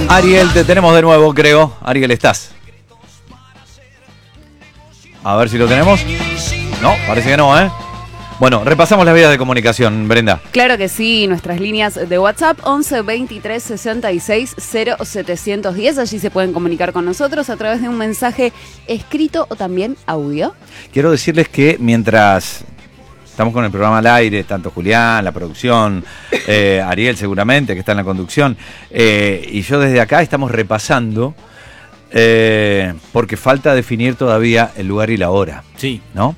Ariel, te tenemos de nuevo, creo. Ariel, ¿estás? A ver si lo tenemos. No, parece que no, ¿eh? Bueno, repasamos las vías de comunicación, Brenda. Claro que sí, nuestras líneas de WhatsApp 11 23 66 0710. Allí se pueden comunicar con nosotros a través de un mensaje escrito o también audio. Quiero decirles que mientras estamos con el programa al aire, tanto Julián, la producción, Ariel seguramente, que está en la conducción, y yo desde acá estamos repasando, porque falta definir todavía el lugar y la hora. Sí. ¿No?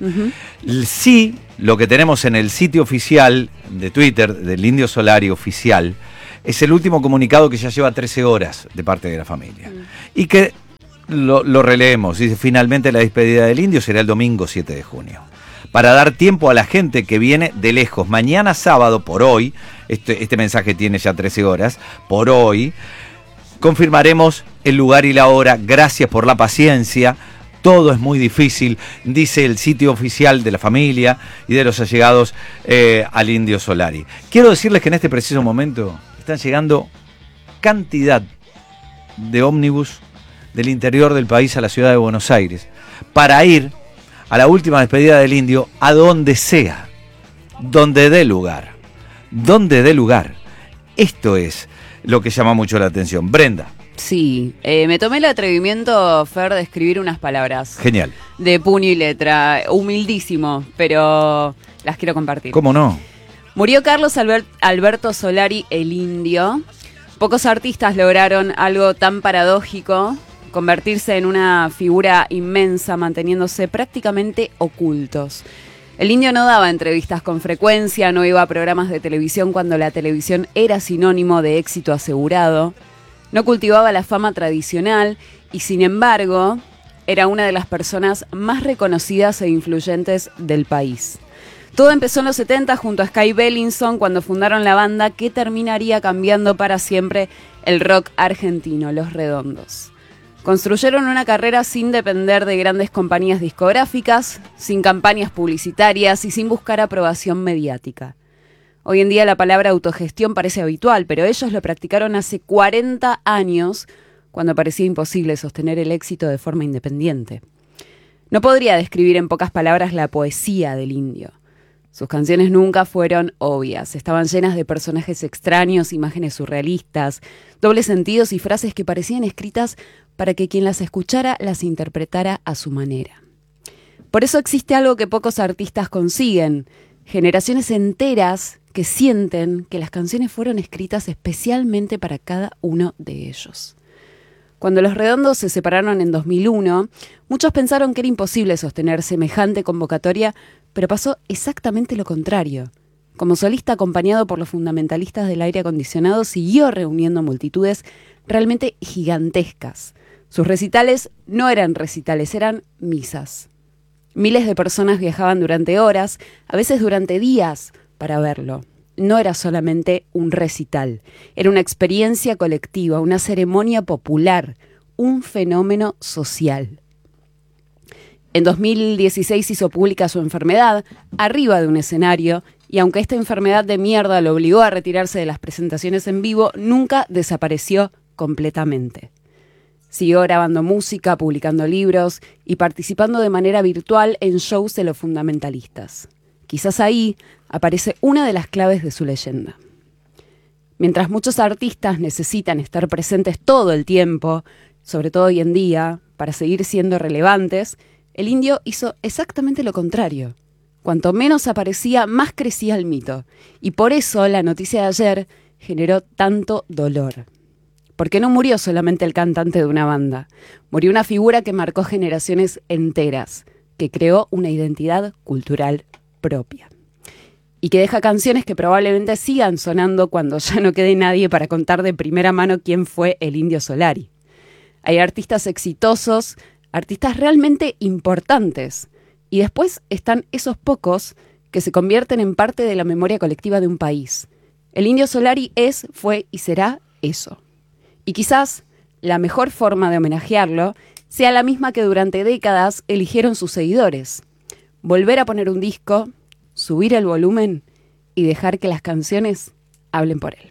Sí, lo que tenemos en el sitio oficial de Twitter del Indio Solari oficial es el último comunicado que ya lleva 13 horas de parte de la familia. Y que lo releemos. Dice, finalmente la despedida del Indio será el domingo 7 de junio. Para dar tiempo a la gente que viene de lejos. Mañana sábado, por hoy, este mensaje tiene ya 13 horas, por hoy, confirmaremos el lugar y la hora. Gracias por la paciencia. Todo es muy difícil, dice el sitio oficial de la familia y de los allegados al Indio Solari. Quiero decirles que en este preciso momento están llegando cantidad de ómnibus del interior del país a la ciudad de Buenos Aires para ir a la última despedida del Indio a donde sea, donde dé lugar, donde dé lugar. Esto es lo que llama mucho la atención. Brenda. Sí, me tomé el atrevimiento, Fer, de escribir unas palabras. Genial. De puño y letra, humildísimo, pero las quiero compartir. ¿Cómo no? Murió Carlos Alberto Solari, el Indio. Pocos artistas lograron algo tan paradójico, convertirse en una figura inmensa, manteniéndose prácticamente ocultos. El Indio no daba entrevistas con frecuencia, no iba a programas de televisión cuando la televisión era sinónimo de éxito asegurado. No cultivaba la fama tradicional y, sin embargo, era una de las personas más reconocidas e influyentes del país. Todo empezó en los 70 junto a Sky Bellinson cuando fundaron la banda que terminaría cambiando para siempre el rock argentino, Los Redondos. Construyeron una carrera sin depender de grandes compañías discográficas, sin campañas publicitarias y sin buscar aprobación mediática. Hoy en día la palabra autogestión parece habitual, pero ellos lo practicaron hace 40 años, cuando parecía imposible sostener el éxito de forma independiente. No podría describir en pocas palabras la poesía del Indio. Sus canciones nunca fueron obvias, estaban llenas de personajes extraños, imágenes surrealistas, dobles sentidos y frases que parecían escritas para que quien las escuchara las interpretara a su manera. Por eso existe algo que pocos artistas consiguen: generaciones enteras que sienten que las canciones fueron escritas especialmente para cada uno de ellos. Cuando Los Redondos se separaron en 2001, muchos pensaron que era imposible sostener semejante convocatoria, pero pasó exactamente lo contrario. Como solista acompañado por los fundamentalistas del aire acondicionado, siguió reuniendo multitudes realmente gigantescas. Sus recitales no eran recitales, eran misas. Miles de personas viajaban durante horas, a veces durante días, para verlo. No era solamente un recital, era una experiencia colectiva, una ceremonia popular, un fenómeno social. En 2016 hizo pública su enfermedad, arriba de un escenario, y aunque esta enfermedad de mierda lo obligó a retirarse de las presentaciones en vivo, nunca desapareció completamente. Siguió grabando música, publicando libros y participando de manera virtual en shows de los fundamentalistas. Quizás ahí aparece una de las claves de su leyenda. Mientras muchos artistas necesitan estar presentes todo el tiempo, sobre todo hoy en día, para seguir siendo relevantes, el Indio hizo exactamente lo contrario. Cuanto menos aparecía, más crecía el mito. Y por eso la noticia de ayer generó tanto dolor. Porque no murió solamente el cantante de una banda. Murió una figura que marcó generaciones enteras, que creó una identidad cultural propia. Y que deja canciones que probablemente sigan sonando cuando ya no quede nadie para contar de primera mano quién fue el Indio Solari. Hay artistas exitosos, artistas realmente importantes, y después están esos pocos que se convierten en parte de la memoria colectiva de un país. El Indio Solari es, fue y será eso. Y quizás la mejor forma de homenajearlo sea la misma que durante décadas eligieron sus seguidores: volver a poner un disco, subir el volumen y dejar que las canciones hablen por él.